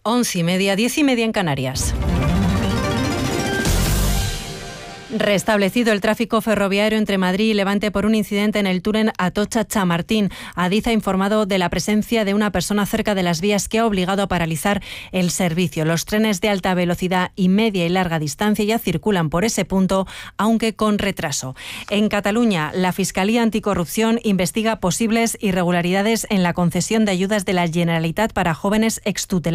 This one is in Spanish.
11:30, 10:30 en Canarias. Restablecido el tráfico ferroviario entre Madrid y Levante por un incidente en el túnel Atocha-Chamartín. Adif ha informado de la presencia de una persona cerca de las vías que ha obligado a paralizar el servicio. Los trenes de alta velocidad y media y larga distancia ya circulan por ese punto, aunque con retraso. En Cataluña, la Fiscalía Anticorrupción investiga posibles irregularidades en la concesión de ayudas de la Generalitat para jóvenes extutelados.